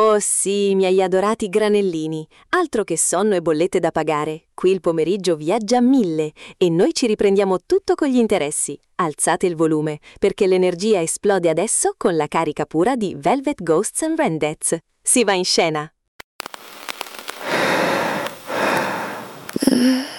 Oh sì, miei adorati granellini. Altro che sonno e bollette da pagare. Qui il pomeriggio viaggia a 1000 e noi ci riprendiamo tutto con gli interessi. Alzate il volume, perché l'energia esplode adesso con la carica pura di Velvet Ghosts and Rendettes. Si va in scena!